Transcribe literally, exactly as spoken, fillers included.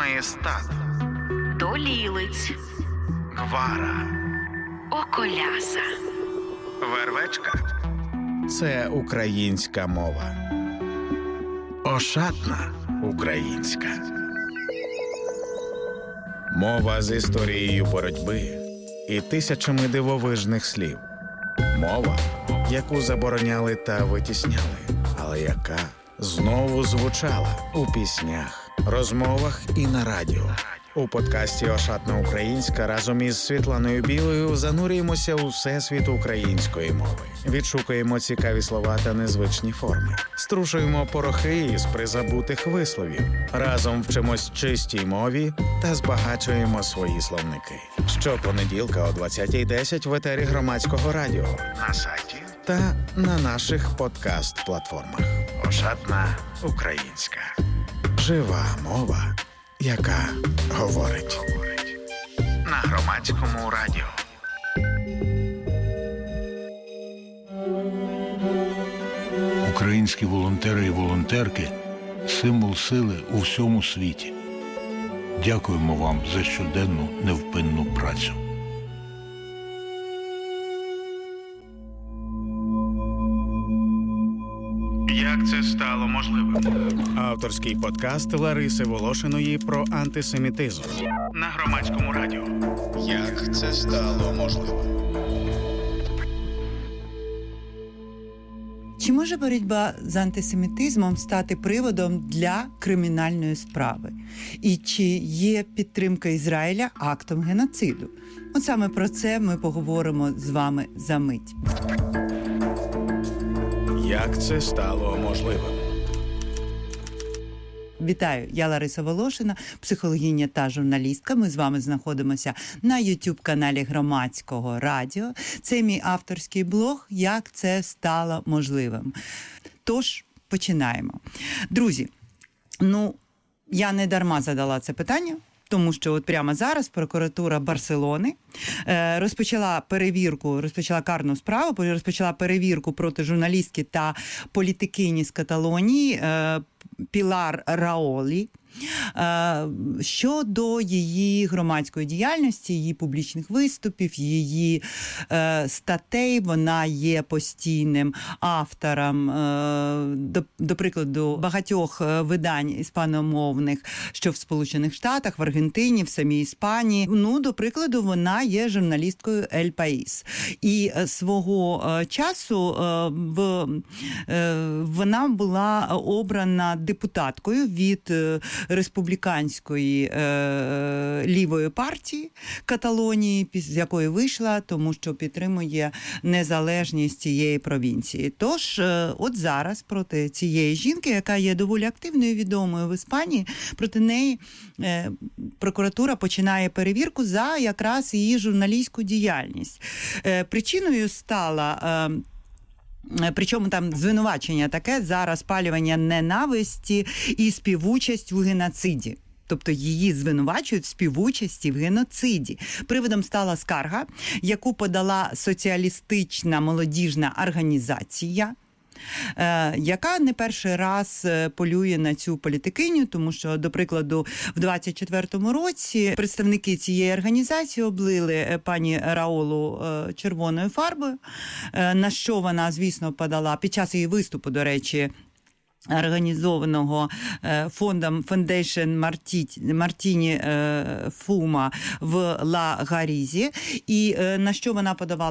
Маєстат, Долілиць, Гвара, Околяса. Вервечка – це українська мова. Ошатна українська. Мова з історією боротьби і тисячами дивовижних слів. Мова, яку забороняли та витісняли, але яка знову звучала у піснях, розмовах і на радіо. У подкасті «Ошатна українська» разом із Світланою Білою занурюємося у всесвіт української мови. Відшукуємо цікаві слова та незвичні форми. Струшуємо порохи із призабутих висловів. Разом вчимось чистій мові та збагачуємо свої словники. Щопонеділка о двадцятій десять в етері Громадського радіо, на сайті та на наших подкаст-платформах. «Ошатна українська». Жива мова, яка говорить. На Громадському радіо. Українські волонтери і волонтерки – символ сили у всьому світі. Дякуємо вам за щоденну невпинну працю. Як це стало можливим? Авторський подкаст Лариси Волошиної про антисемітизм. На Громадському радіо. Як це стало можливим? Чи може боротьба з антисемітизмом стати приводом для кримінальної справи? І чи є підтримка Ізраїля актом геноциду? От саме про це ми поговоримо з вами за мить. Як це стало можливим? Вітаю, я Лариса Волошина, психологиня та журналістка. Ми з вами знаходимося на ютуб-каналі Громадського радіо. Це мій авторський блог «Як це стало можливим». Тож, починаємо. Друзі, ну, я не дарма задала це питання, тому що от прямо зараз прокуратура Барселони е, розпочала перевірку, розпочала карну справу, розпочала перевірку проти журналістки та політикині з Каталонії е, Пілар Раолі е, щодо її громадської діяльності, її публічних виступів, її е, статей. Вона є постійним автором, е, до, до прикладу, багатьох видань іспаномовних, що в Сполучених Штатах, в Аргентині, в самій Іспанії. Ну, до прикладу, вона є журналісткою «Ель Паїс». І е, свого е, часу е, в, е, вона була обрана депутаткою від е, республіканської е, лівої партії Каталонії, з якої вийшла, тому що підтримує незалежність цієї провінції. Тож, е, от зараз проти цієї жінки, яка є доволі активною і відомою в Іспанії, проти неї е, прокуратура починає перевірку за якраз її журналістську діяльність. Е, причиною стала... Е, Причому там звинувачення таке за розпалювання ненависті і співучасть в геноциді. Тобто її звинувачують в співучасті в геноциді. Приводом стала скарга, яку подала соціалістична молодіжна організація, яка не перший раз полює на цю політикиню, тому що, до прикладу, в двадцять четвертому році представники цієї організації облили пані Раолу червоною фарбою, на що вона, звісно, подала під час її виступу, до речі, організованого фондом Foundation Мартіні Фума в Ла Гарізі, і на що вона подавала